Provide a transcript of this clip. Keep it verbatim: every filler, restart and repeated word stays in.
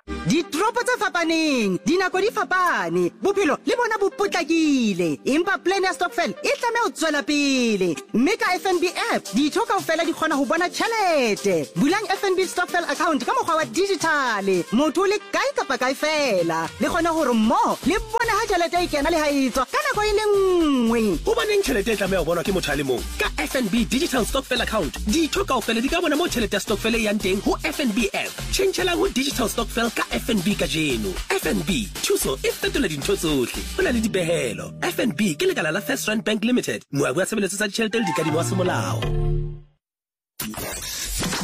Ditropo tse fapaneng, dinako di fapane, bophelo le bona bo potlakile. Empa plan ya stokvel e tlameha ho tswela pele. Mme ka F N B app, ditho kaofela di kgona ho bona tjhelete. Bulang F N B stokvel account ka mokgwa wa digitale. Motho le kae kapa kae fela. Le kgona hore mo le bona ha tjhelete e kena le ha e tswa ka nako e le nngwe. Hobaneng tjhelete e tlameha ho bonwa ke motho a le mong? Ka F N B digital stokvel account, ditho kaofela di ka bona mo tjhelete ya stokvel e yang teng ho F N B app. Tjhentjhela ho digital stokvel ka F N B kajeno. F N B, thuso e fetola dintho tsohle. Ho na le dipehelo. F N B ke lekala la First Rand Bank Limited. Moabi wa tshebeletso tsa ditjhelete le dikadimo wa semolao.